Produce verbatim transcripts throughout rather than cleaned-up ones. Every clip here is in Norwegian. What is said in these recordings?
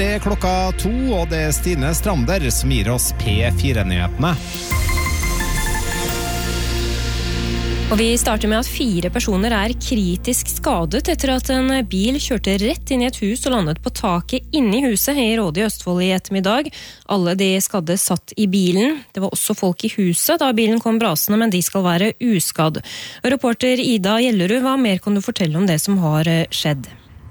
Det er klokka to, og det er Stine Strander som gir oss P fire-nyhetene. Og vi starter med at fire personer er kritisk skadet etter at en bil kjørte rett inn i et hus og landet på taket inne i huset i Råde i Østfold i ettermiddag. Alle de skadde satt i bilen. Det var også folk i huset da bilen kom brasende, men de skal være uskadd. Reporter Ida Gjellerud, hva mer kan du fortelle om det som har skjedd?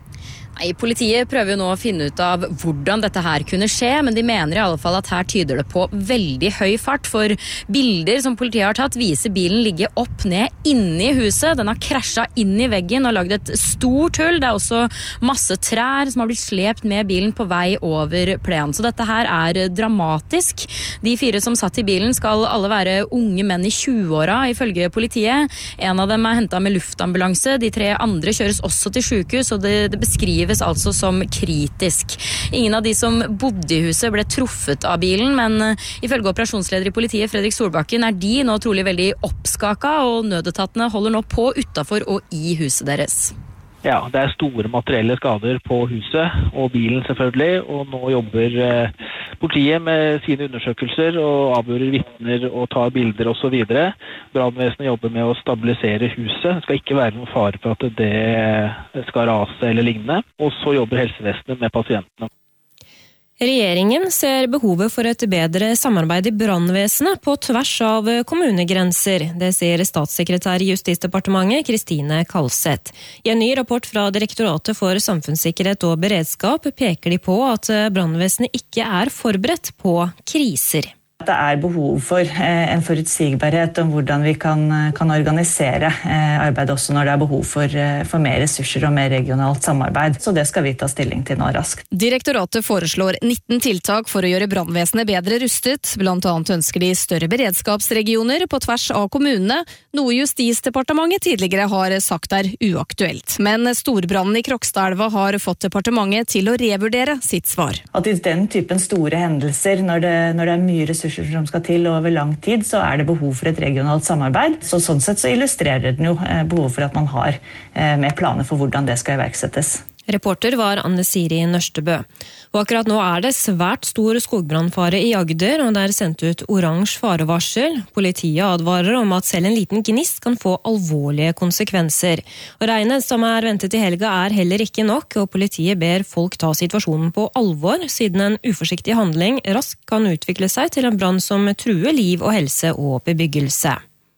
Nei, politiet prøver jo nå å finne ut av hvordan dette her kunne skje, men de mener i alle fall at her tyder det på veldig høy fart, for bilder som politiet har tatt viser bilen ligge opp ned inne i huset. Den har krasjet inn i veggen og lagd et stort hull. Det er også masse trær som har blitt slept med bilen på vei over plenen. Så dette her er dramatisk. De fire som satt i bilen skal alle være unge menn i tjue-åra, ifølge politiet. En av dem er hentet med luftambulanse. De tre andre kjøres også til sykehus, og det, det beskriver altså som kritisk. Ingen av de som bodde i huset ble truffet av bilen, men ifølge operasjonsleder i politiet Fredrik Solbakken er de nå trolig veldig oppskaka, og nødetatene holder nå på utenfor og i huset deres. Ja, det er store materielle skader på huset og bilen selvfølgelig, og nå jobber eh, politiet med sine undersøkelser og avhører vitner og tar bilder og så videre. Brandvesenet jobber med å stabilisere huset. Det skal ikke være noen fare for at det skal rase eller lignende. Og så jobber helsevesenet med pasientene. Regjeringen ser behovet for et bedre samarbeid i brannvesenet på tvers av kommunegrenser. Det sier statssekretær i Justisdepartementet Kristine Kalseth. I en ny rapport fra Direktoratet for samfunnssikkerhet og beredskap peker de på at brannvesenet ikke er forberedt på kriser. Det er behov for en forutsigbarhet om hvordan vi kan, kan organisere arbeidet også når det er behov for, for mer ressurser og mer regionalt samarbeid. Så det skal vi ta stilling til nå raskt. Direktoratet foreslår nitten tiltak for å gjøre brannvesenet bedre rustet. Blant annet ønsker de større beredskapsregioner på tvers av kommunene, noe Justisdepartementet tidligere har sagt er uaktuelt. Men storbrannen i Krokstadelva har fått departementet til å revurdere sitt svar. At i den typen store hendelser, når det, når det er mye ressurser som skal til over lang tid, så er det behov for et regionalt samarbeid. Så sånn sett så illustrerer den jo behov for at man har med planer for hvordan det skal iverksettes. Reporter var Anne Siri Nørstebø. Og akkurat nå er det svært stor skogbrannfare i Agder, og det er sendt ut oransje farevarsel. Politiet advarer om at selv en liten gnist kan få alvorlige konsekvenser. Og regnet som er ventet i helga er heller ikke nok, og politiet ber folk ta situasjonen på alvor, siden en uforsiktig handling raskt kan utvikle seg til en brann som truer liv og helse og bebyggelse.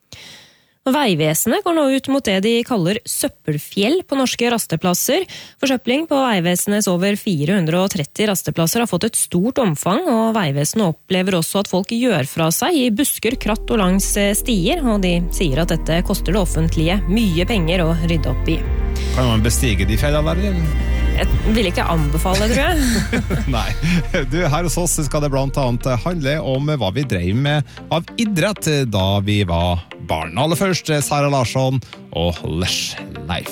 Veivesenet går nå ut mot det de kaller søppelfjell på norske rasteplasser. Forsøpling på Veivesenets over fire hundre og tretti rasteplasser har fått et stort omfang, og Veivesenet opplever også at folk gjør fra seg i busker, kratt og langs stier, og de sier at dette koster det offentlige mye penger å rydde opp i. Kan man bestige de fjellene der, eller? Jeg vil ikke anbefale, tror jeg. Nei, du, her hos oss skal det blant annet handle om hva vi drev med av idrett da vi var barn. Aller først Sara Larsson og Lush Life.